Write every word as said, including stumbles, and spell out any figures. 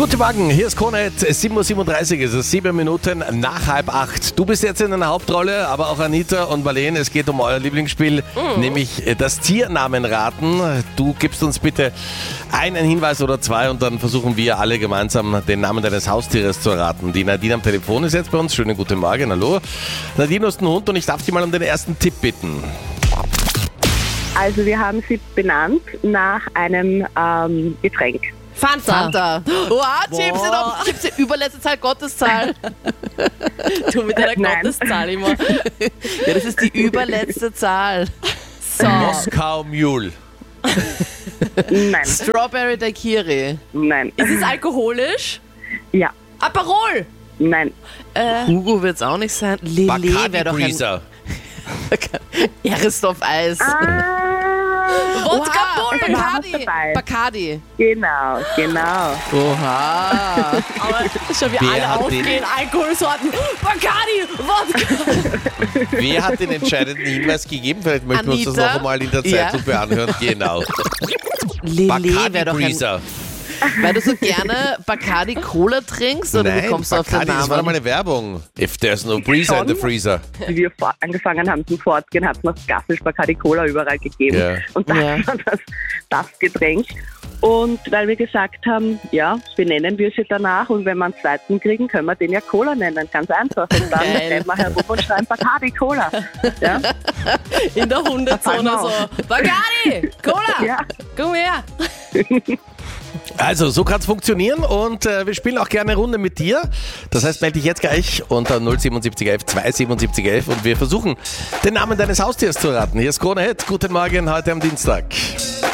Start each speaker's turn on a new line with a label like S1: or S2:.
S1: Guten Morgen, hier ist Krone, sieben Uhr siebenunddreißig ist es, sieben Minuten nach halb acht. Du bist jetzt in einer Hauptrolle, aber auch Anita und Marlene, es geht um euer Lieblingsspiel, mm. nämlich das Tiernamenraten. Du gibst uns bitte einen Hinweis oder zwei und dann versuchen wir alle gemeinsam den Namen deines Haustieres zu erraten. Die Nadine am Telefon ist jetzt bei uns. Schönen guten Morgen, hallo. Nadine, du hast einen Hund und ich darf dich mal um den ersten Tipp bitten.
S2: Also wir haben sie benannt nach einem ähm, Getränk.
S3: Fanta. Fanta. Wow, Chips, noch, Chips, die überletzte Zahl Gotteszahl. Du mit deiner
S2: Nein.
S3: Gotteszahl immer. Ja, das ist die überletzte Zahl. So.
S1: Moskau Mule.
S2: Nein.
S3: Strawberry Daiquiri.
S2: Nein.
S3: Ist es alkoholisch?
S2: Ja.
S3: Aperol.
S2: Nein.
S3: Äh, Hugo wird es auch nicht sein. Lele wäre doch ein...
S1: Breezer.
S3: Erisdorf-Eis.
S2: Ah,
S3: Wodka
S2: wow.
S3: Bull.
S2: Und dann haben
S3: Bacardi.
S2: wir es dabei.
S3: Bacardi.
S2: Genau, genau.
S3: Oha. Aber schon wie
S1: Wer
S3: alle
S1: hat
S3: aufgehen,
S1: den-
S3: Alkoholsorten. Bacardi, Wodka.
S1: Wer hat den entscheidenden Hinweis gegeben? Vielleicht möchten wir uns das
S3: Anita?
S1: noch einmal in der Zeitlupe
S3: Ja.
S1: anhören. Genau.
S3: Lele
S1: Bacardi
S3: wäre doch ein...
S1: Breezer.
S3: Weil du so gerne Bacardi Cola trinkst oder wie
S1: Nein,
S3: kommst du auf den
S1: Bacardi, das war doch mal
S3: Namen?
S1: eine Werbung. If there's no breezer in the freezer.
S2: Wie wir vor- angefangen haben zum Fortgehen, hat es noch Gaffel Bacardi Cola überall gegeben.
S1: Ja.
S2: Und das
S3: Ja.
S2: war das, das Getränk. Und weil wir gesagt haben, ja, benennen wir sie danach und wenn wir einen zweiten kriegen, können wir den ja Cola nennen. Ganz einfach. Und dann
S3: Geil.
S2: rennen wir herum und schreien Bacardi Cola. Ja?
S3: In der Hundezone
S2: Da
S3: so.
S2: fallen
S3: Bacardi, Cola,
S2: Ja.
S3: komm her.
S1: Also, so kann es funktionieren und äh, wir spielen auch gerne eine Runde mit dir. Das heißt, melde dich jetzt gleich unter null siebenundsiebzig elf zweihundertsiebenundsiebzig elf und wir versuchen, den Namen deines Haustiers zu erraten. Hier ist Krone Hit. Guten Morgen, heute am Dienstag.